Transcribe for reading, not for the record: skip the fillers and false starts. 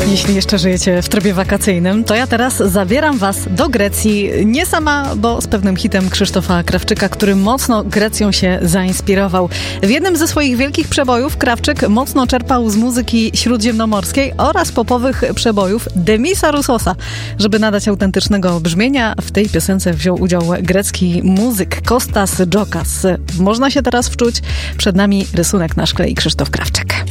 Jeśli jeszcze żyjecie w trybie wakacyjnym, to ja teraz zabieram was do Grecji. Nie sama, bo z pewnym hitem Krzysztofa Krawczyka, który mocno Grecją się zainspirował. W jednym ze swoich wielkich przebojów Krawczyk mocno czerpał z muzyki śródziemnomorskiej oraz popowych przebojów Demisa Roussosa. Żeby nadać autentycznego brzmienia, w tej piosence wziął udział grecki muzyk Kostas Dzokas. Można się teraz wczuć. Przed nami rysunek na szkle i Krzysztof Krawczyk.